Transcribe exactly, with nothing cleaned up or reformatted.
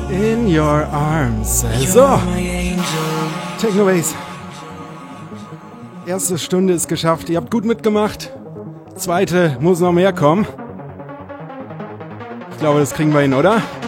In your arms. So. Technobase. Erste Stunde ist geschafft. Ihr habt gut mitgemacht. Zweite muss noch mehr kommen. Ich glaube, das kriegen wir hin, oder?